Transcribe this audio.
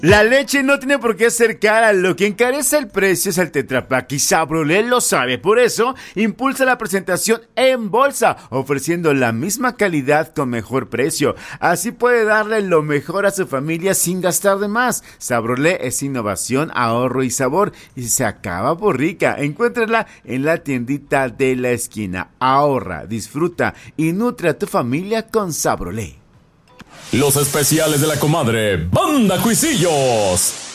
La leche no tiene por qué ser cara, lo que encarece el precio es el Tetra Pak y Sabrolé lo sabe, por eso impulsa la presentación en bolsa, ofreciendo la misma calidad con mejor precio. Así puede darle lo mejor a su familia sin gastar de más. Sabrolé es innovación, ahorro y sabor, y se acaba por rica. Encuéntrala en la tiendita de la esquina. Ahorra, disfruta y nutre a tu familia con Sabrolé. Los especiales de la comadre Banda Cuisillos.